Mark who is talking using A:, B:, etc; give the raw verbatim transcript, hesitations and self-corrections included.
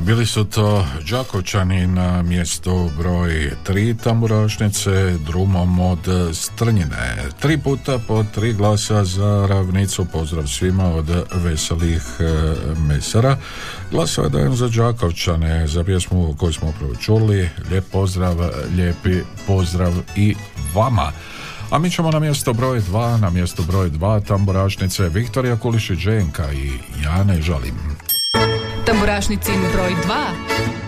A: Bili su to Đakovčani na mjestu broj tri tamburašnice Drumom od Strnjine. Tri puta po tri glasa za ravnicu. Pozdrav svima od veselih e, mesara. Glasove dajem za Đakovčane, za pjesmu koju smo upravo čuli. Lijep pozdrav, lijepi pozdrav i vama. A mi ćemo na mjesto broj dva, na mjesto broj dva tamburašnice Viktorija Kulišić-Ženka i Ja ne žalim.
B: Tamburašnicin broj dva.